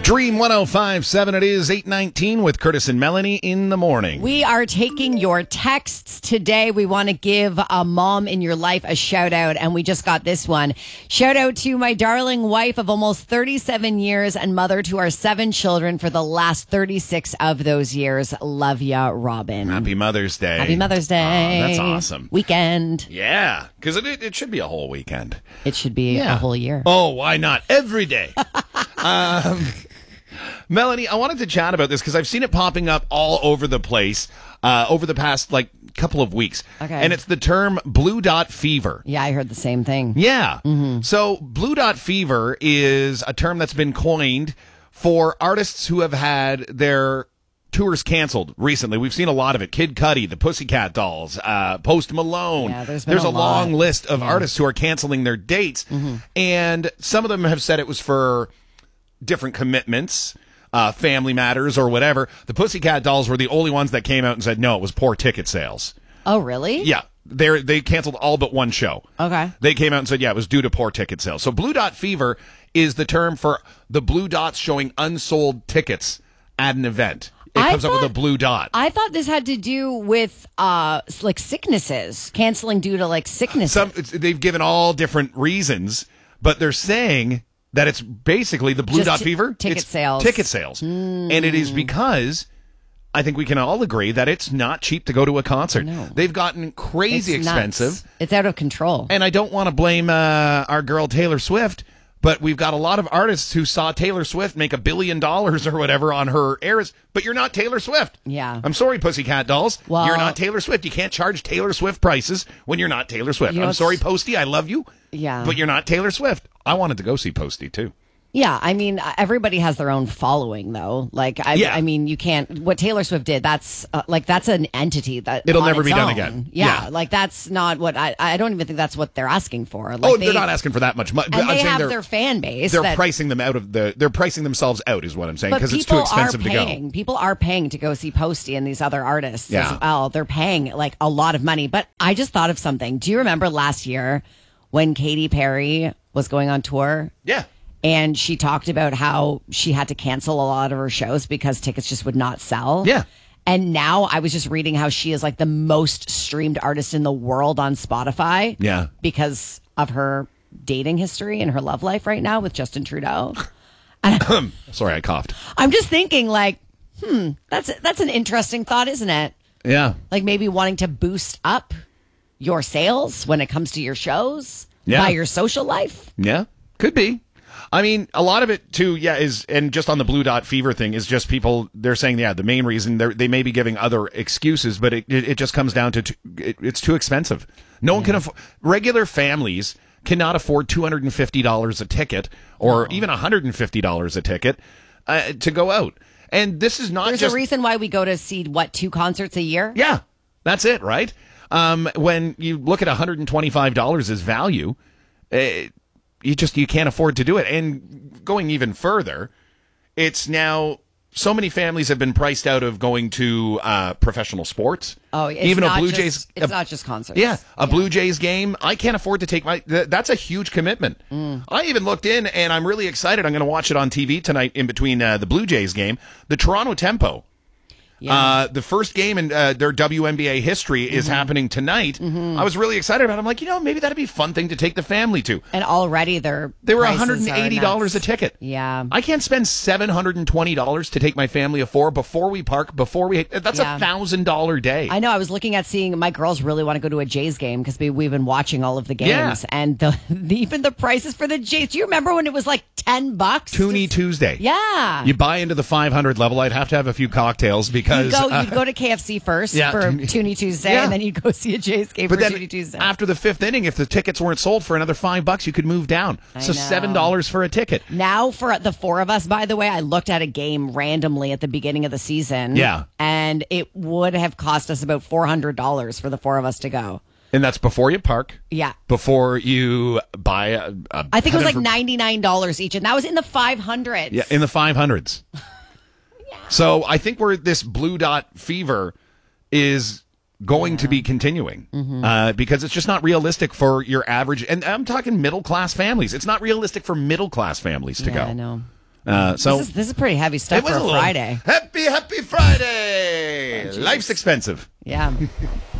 Dream 105.7, it is 8:19 with Curtis and Melanie in the morning. We are taking your texts today. We want to give a mom in your life a shout out, and we just got this one. Shout out to my darling wife of almost 37 years and mother to our 7 children for the last 36 of those years. Love ya, Robin. Happy Mother's Day. Happy Mother's Day. Oh, that's awesome. Weekend. Yeah, because it should be a whole weekend. It should be a whole year. Oh, why not? Every day. Melanie, I wanted to chat about this because I've seen it popping up all over the place over the past couple of weeks. Okay. And it's the term blue dot fever. Yeah, I heard the same thing. Yeah. Mm-hmm. So blue dot fever is a term that's been coined for artists who have had their tours canceled recently. We've seen a lot of it. Kid Cudi, the Pussycat Dolls, Post Malone. Yeah, there's a long lot. list of artists who are canceling their dates. Mm-hmm. And some of them have said it was for different commitments, family matters or whatever. The Pussycat Dolls were the only ones that came out and said, no, it was poor ticket sales. Oh, really? Yeah. They canceled all but one show. Okay. They came out and said, yeah, it was due to poor ticket sales. So blue dot fever is the term for the blue dots showing unsold tickets at an event. It comes up with a blue dot. I thought this had to do with sicknesses, canceling due to sicknesses. They've given all different reasons, but they're saying that it's basically the blue dot fever. Ticket sales. Ticket sales. And it is because I think we can all agree that it's not cheap to go to a concert. No. They've gotten crazy expensive. Nuts. It's out of control. And I don't want to blame our girl Taylor Swift, but we've got a lot of artists who saw Taylor Swift make $1 billion or whatever on her Eras, but you're not Taylor Swift. Yeah. I'm sorry, Pussycat Dolls. Well, you're not Taylor Swift. You can't charge Taylor Swift prices when you're not Taylor Swift. I'm sorry, Posty. I love you. Yeah. But you're not Taylor Swift. I wanted to go see Posty, too. Yeah, I mean, everybody has their own following, though. I mean, you can't. What Taylor Swift did, that's an entity that it'll never be done again. Yeah, that's not what I don't even think that's what they're asking for. They're not asking for that much money. And they have their fan base. They're pricing them out of they're pricing themselves out, is what I'm saying, because it's too expensive to go. People are paying to go see Posty and these other artists as well. They're paying a lot of money. But I just thought of something. Do you remember last year when Katy Perry was going on tour? Yeah. And she talked about how she had to cancel a lot of her shows because tickets just would not sell. Yeah. And now I was just reading how she is the most streamed artist in the world on Spotify. Yeah. Because of her dating history and her love life right now with Justin Trudeau. Sorry, I coughed. I'm just thinking that's an interesting thought, isn't it? Yeah. Maybe wanting to boost up your sales when it comes to your shows by your social life. Yeah. Could be. I mean, a lot of it, too, and just on the blue dot fever thing, is just people, they're saying, the main reason, they may be giving other excuses, but it just comes down to, it's too expensive. No one can afford, regular families cannot afford $250 a ticket, or even $150 a ticket to go out. And this is not There's a reason why we go to see, 2 concerts a year? Yeah, that's it, right? When you look at $125 as value, you can't afford to do it. And going even further, it's now so many families have been priced out of going to professional sports. Oh, it's even not a Blue Jays. It's not just concerts. Yeah, Blue Jays game. I can't afford to take that's a huge commitment. I even looked in, and I'm really excited. I'm going to watch it on TV tonight in between the Blue Jays game. The Toronto Tempo. Yeah. The first game in their WNBA history is happening tonight. I was really excited about it. I'm like, maybe that'd be a fun thing to take the family to. And already they were $180 a ticket. Yeah. I can't spend $720 to take my family of 4 before we park, that's $1,000 day. I know. I was looking at seeing my girls really want to go to a Jays game because we've been watching all of the games. Yeah. And even the prices for the Jays. Do you remember when it was $10? Toonie Tuesday. Yeah. You buy into the 500 level. I'd have to have a few cocktails because you'd go to KFC first for Toonie Tuesday, and then you'd go see a Jays game for Toonie Tuesday. After the 5th inning, if the tickets weren't sold for another $5, you could move down. So $7 for a ticket. Now for the 4 of us, by the way, I looked at a game randomly at the beginning of the season. Yeah. And it would have cost us about $400 for the 4 of us to go. And that's before you park. Yeah. Before you buy I think it was $99 each, and that was in the 500s. Yeah, in the 500s. So I think this blue dot fever is going to be continuing because it's just not realistic for your average, and I'm talking middle class families. It's not realistic for middle class families to go. I know. So this is pretty heavy stuff for a Friday. Happy Friday! Life's expensive. Yeah.